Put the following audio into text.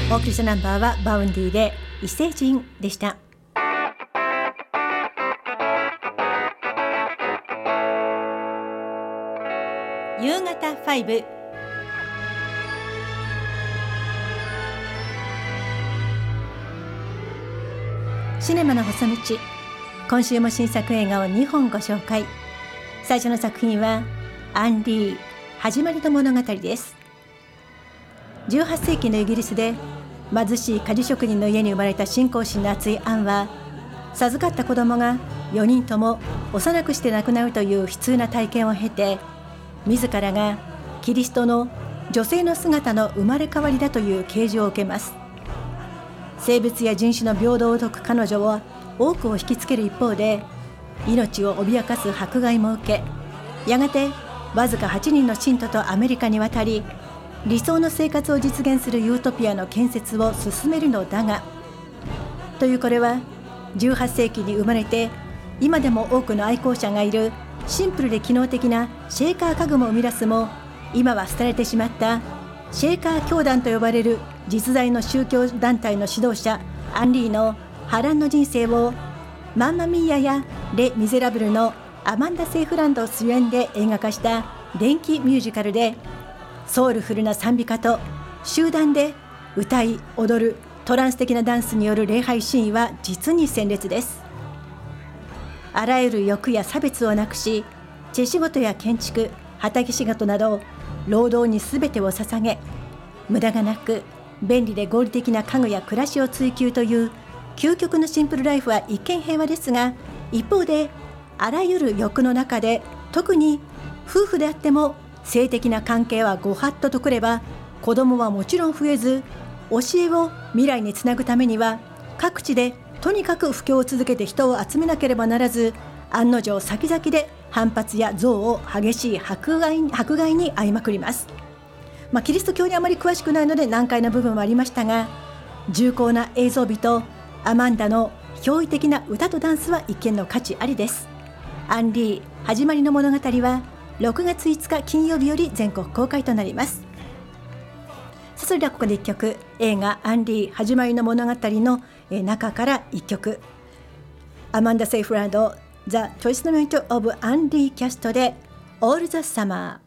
お送りしたナンバーはバウンディで異星人でした。夕方5、シネマの細道。今週も新作映画を2本ご紹介。最初の作品はアン・リー、始まりの物語です。18世紀のイギリスで貧しい鍛冶職人の家に生まれた信仰心の厚いアンは、授かった子供が4人とも幼くして亡くなるという悲痛な体験を経て、自らがキリストの女性の姿の生まれ変わりだという啓示を受けます。性別や人種の平等を説く彼女は多くを引きつける一方で、命を脅かす迫害も受け、やがてわずか8人の信徒とアメリカに渡り、理想の生活を実現するユートピアの建設を進めるのだが、というこれは18世紀に生まれて今でも多くの愛好者がいるシンプルで機能的なシェーカー家具も生み出すも、今は廃れてしまったシェーカー教団と呼ばれる実在の宗教団体の指導者アン・リーの波乱の人生を、マンマミーヤやレ・ミゼラブルのアマンダ・セイフランドを主演で映画化した電気ミュージカルで、ソウルフルな賛美歌と集団で歌い踊るトランス的なダンスによる礼拝シーンは実に鮮烈です。あらゆる欲や差別をなくし、手仕事や建築、畑仕事など労働に全てを捧げ、無駄がなく便利で合理的な家具や暮らしを追求という究極のシンプルライフは一見平和ですが、一方であらゆる欲の中で、特に夫婦であっても性的な関係はご法度とくれば、子供はもちろん増えず、教えを未来につなぐためには各地でとにかく布教を続けて人を集めなければならず、案の定先々で反発や憎悪、激しい迫害に遭いまくります。キリスト教にあまり詳しくないので難解な部分はありましたが、重厚な映像美とアマンダの驚異的な歌とダンスは一見の価値ありです。アン・リー、始まりの物語は6月5日金曜日より全国公開となります。それではここで1曲、映画アン・リー、始まりの物語の中から1曲、アマンダ・セイフランド、The Testament of Anne Lee キャストで All the Summer。